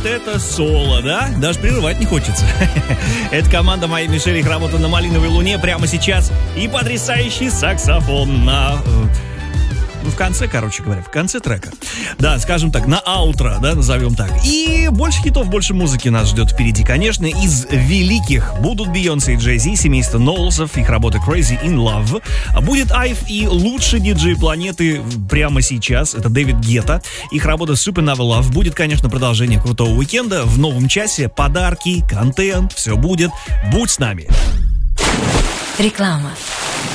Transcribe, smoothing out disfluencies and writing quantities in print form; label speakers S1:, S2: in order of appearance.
S1: это соло, да? Даже прерывать не хочется. Это команда моей Мишель, их работа на «Малиновой луне» прямо сейчас. И потрясающий саксофон на... в конце, короче говоря, в конце трека. Да, скажем так, на аутро, да, назовем так. И больше хитов, больше музыки нас ждет впереди, конечно. Из великих будут Бейонсе и Джей Зи, семейство Нолсов, их работа Crazy in Love. Будет Айв и лучший диджей планеты прямо сейчас, это Дэвид Гетта. Их работа Supernova Love. Будет, конечно, продолжение крутого уикенда. В новом часе подарки, контент, все будет. Будь с нами.
S2: Реклама.